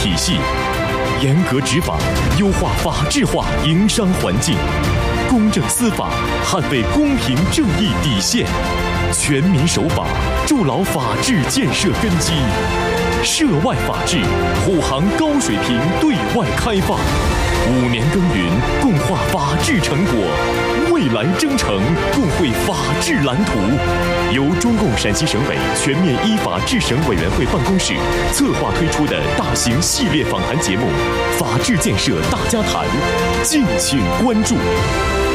体系，严格执法，优化法治化营商环境，公正司法，捍卫公平正义底线，全民守法，筑牢法治建设根基。涉外法治，护航高水平对外开放，5年耕耘，共话法治成果，未来征程，共绘法治蓝图。由中共陕西省委全面依法治省委员会办公室策划推出的大型系列访谈节目《法治建设大家谈》，敬请关注。